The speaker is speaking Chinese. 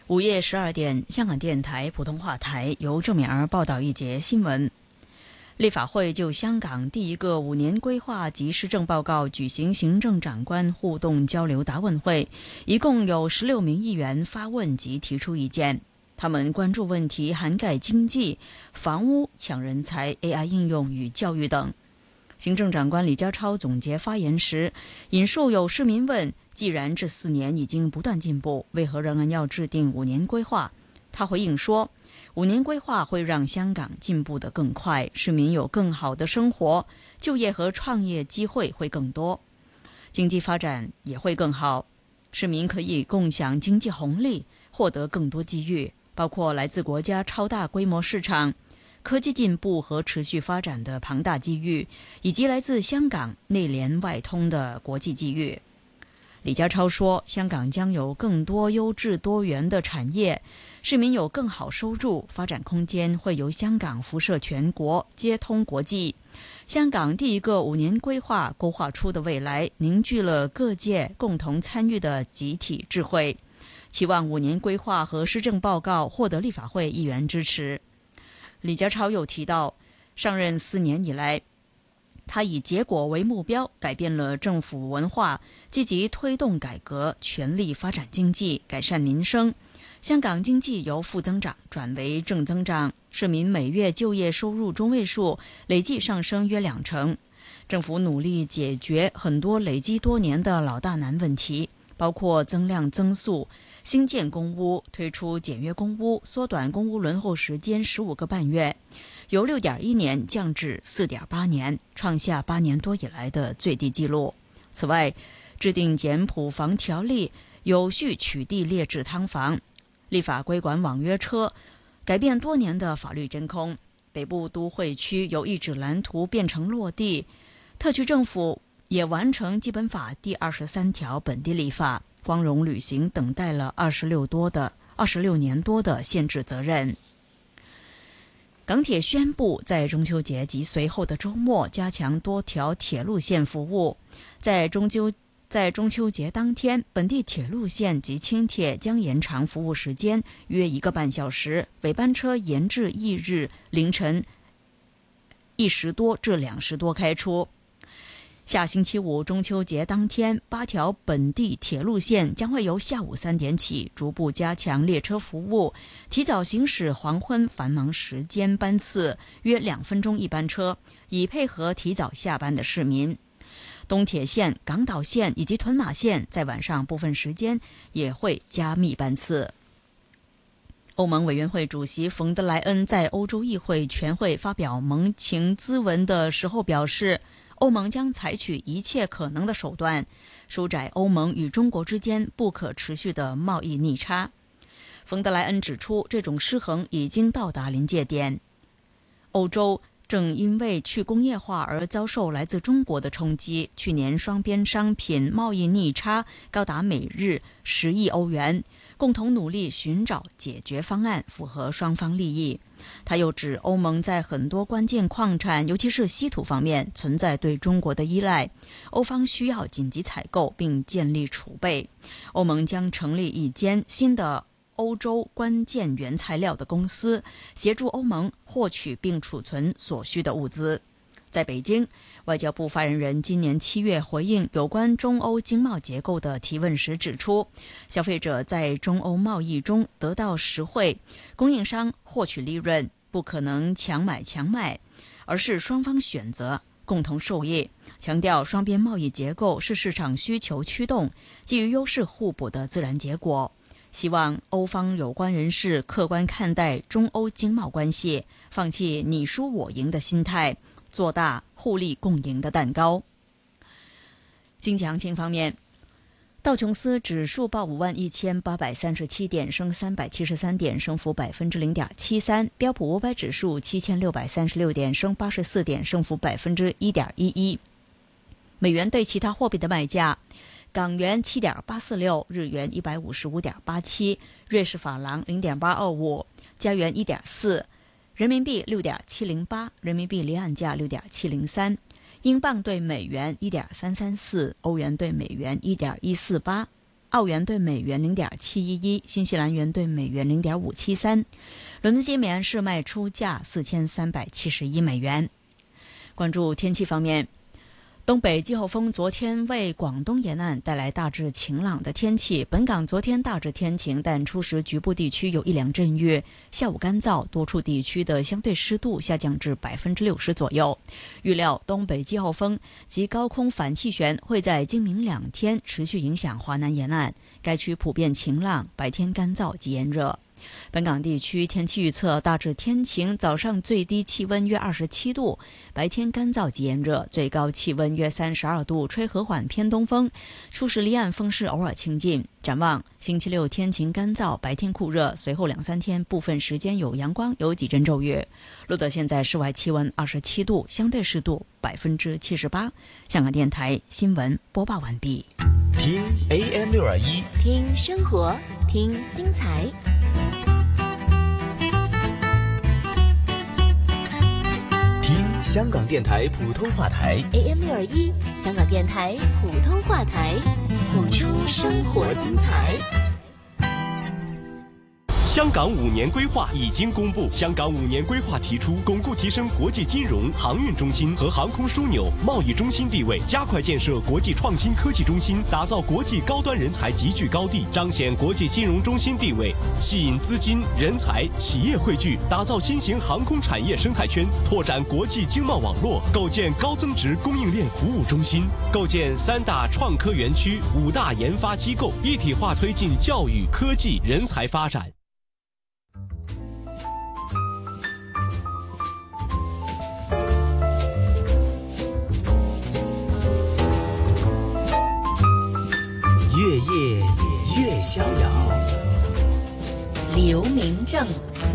午夜12点，香港电台普通话台由郑敏儿报道一节新闻。立法会就香港第一个5年规划及施政报告举行行政长官互动交流答问会，一共有16名议员发问及提出意见。他们关注问题涵盖经济、房屋、抢人才、AI 应用与教育等。行政长官李家超总结发言时，引述有市民问，既然这4年已经不断进步，为何仍然要制定5年规划？他回应说，5年规划会让香港进步得更快，市民有更好的生活，就业和创业机会会更多，经济发展也会更好，市民可以共享经济红利，获得更多机遇，包括来自国家超大规模市场、科技进步和持续发展的庞大机遇，以及来自香港内联外通的国际机遇。李家超说，香港将有更多优质多元的产业，市民有更好收入，发展空间会由香港辐射全国，接通国际。香港第一个5年规划勾画出的未来，凝聚了各界共同参与的集体智慧，期望5年规划和施政报告获得立法会议员支持。李家超又提到，上任4年以来，他以结果为目标，改变了政府文化，积极推动改革，全力发展经济，改善民生。香港经济由负增长转为正增长，市民每月就业收入中位数累计上升约20%。政府努力解决很多累积多年的老大难问题，包括增量增速、新建公屋、推出简约公屋、缩短公屋轮候时间15个半月，由6.1年降至4.8年，创下8年多以来的最低纪录。此外，制定简普房条例，有序取缔劣质汤房，立法规管网约车，改变多年的法律真空。北部都会区由意志蓝图变成落地，特区政府也完成基本法第23条本地立法，光荣履行等待了26年多的宪制责任。港铁宣布在中秋节及随后的周末加强多条铁路线服务。在中秋节当天，本地铁路线及轻铁将延长服务时间约1个半小时，尾班车延至翌日凌晨1时多至2时多开出。下星期五中秋节当天，8条本地铁路线将会由下午3点起逐步加强列车服务，提早行驶黄昏繁忙时间班次，约2分钟一班车，以配合提早下班的市民。东铁线、港岛线以及屯马线在晚上部分时间也会加密班次。欧盟委员会主席冯德莱恩在欧洲议会全会发表盟情咨文的时候表示，欧盟将采取一切可能的手段，收窄欧盟与中国之间不可持续的贸易逆差。冯德莱恩指出，这种失衡已经到达临界点。欧洲正因为去工业化而遭受来自中国的冲击，去年双边商品贸易逆差高达每日10亿欧元，共同努力寻找解决方案，符合双方利益。他又指，欧盟在很多关键矿产，尤其是稀土方面，存在对中国的依赖，欧方需要紧急采购并建立储备。欧盟将成立一间新的欧洲关键原材料的公司，协助欧盟获取并储存所需的物资。在北京，外交部发言人今年7月回应有关中欧经贸结构的提问时指出，消费者在中欧贸易中得到实惠，供应商获取利润，不可能强买强卖，而是双方选择共同受益。强调双边贸易结构是市场需求驱动、基于优势互补的自然结果。希望欧方有关人士客观看待中欧经贸关系，放弃你输我赢的心态，做大互利共赢的蛋糕。经济行情方面，道琼斯指数报51837点，升373点，升幅0.73%；标普500指数7636点，升84点，升幅1.11%。美元对其他货币的卖价：港元7.846，日元155.87，瑞士法郎0.825，加元1.4，人民币6.708，人民币离岸价6.703，英镑对美元1.334，欧元对美元1.148， 澳元对美元0.711，新西兰元对美元0.573。伦敦金每安士卖出价4371美元。关注天气方面，东北季候风昨天为广东沿岸带来大致晴朗的天气，本港昨天大致天晴，但初时局部地区有一两阵雨，下午干燥，多处地区的相对湿度下降至60%左右。预料东北季候风及高空反气旋会在今明2天持续影响华南沿岸，该区普遍晴朗，白天干燥及炎热。本港地区天气预测大致天晴，早上最低气温约27度，白天干燥及炎热，最高气温约32度，吹和缓偏东风，初时离岸风势偶尔清劲。展望星期六天晴干燥，白天酷热，随后2-3天部分时间有阳光，有几阵骤雨。录得现在室外气温27度，相对湿度78%。香港电台新闻播报完毕。 听 AM621， 听生活，听精彩。 听香港电台普通话台 AM621，香港电台普通话台，谱出生活精彩。 香港5年规划已经公布。香港5年规划提出，巩固提升国际金融、航运中心和航空枢纽、贸易中心地位，加快建设国际创新科技中心，打造国际高端人才集聚高地，彰显国际金融中心地位，吸引资金、人才、企业汇聚，打造新型航空产业生态圈，拓展国际经贸网络，构建高增值供应链服务中心，构建3大创科园区、5大研发机构，一体化推进教育、科技、人才发展。 越夜越逍遥。 刘明正。